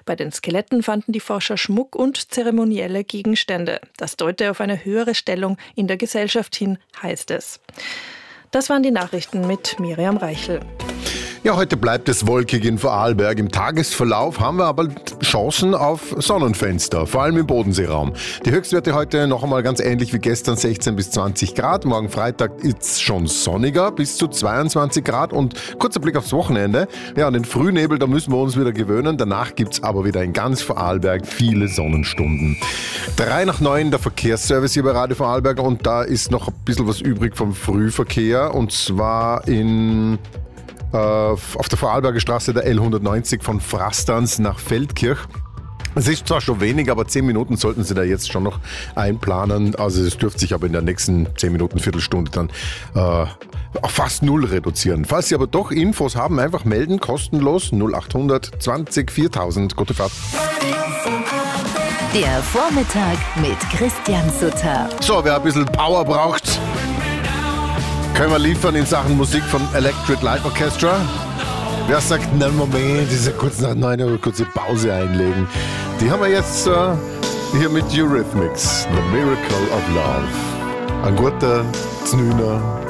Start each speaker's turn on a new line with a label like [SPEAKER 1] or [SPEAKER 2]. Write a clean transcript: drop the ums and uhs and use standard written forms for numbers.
[SPEAKER 1] Bei den Skeletten fanden die Forscher Schmuck und zeremonielle Gegenstände. Das deute auf eine höhere Stellung in der Gesellschaft hin, heißt es. Das waren die Nachrichten mit Miriam Reichel.
[SPEAKER 2] Ja, heute bleibt es wolkig in Vorarlberg. Im Tagesverlauf haben wir aber Chancen auf Sonnenfenster, vor allem im Bodenseeraum. Die Höchstwerte heute noch einmal ganz ähnlich wie gestern, 16 bis 20 Grad. Morgen Freitag ist es schon sonniger, bis zu 22 Grad. Und kurzer Blick aufs Wochenende. Ja, an den Frühnebel, da müssen wir uns wieder gewöhnen. Danach gibt es aber wieder in ganz Vorarlberg viele Sonnenstunden. 8:03 der Verkehrsservice hier bei Radio Vorarlberg. Und da ist noch ein bisschen was übrig vom Frühverkehr. Und zwar auf der Vorarlberger Straße der L190 von Frastans nach Feldkirch. Es ist zwar schon wenig, aber 10 Minuten sollten Sie da jetzt schon noch einplanen. Also es dürfte sich aber in der nächsten 10 Minuten, Viertelstunde dann auf fast 0 reduzieren. Falls Sie aber doch Infos haben, einfach melden, kostenlos 0800 20 4000. Gute Fahrt.
[SPEAKER 3] Der Vormittag mit Christian Sutter.
[SPEAKER 2] So, wer ein bisschen Power braucht, können wir liefern in Sachen Musik von Electric Light Orchestra. Wer sagt, na Moment, das ist ja kurz nach 9 Uhr, kurze Pause einlegen. Die haben wir jetzt hier mit Eurythmics, The Miracle of Love. Ein guter Znüner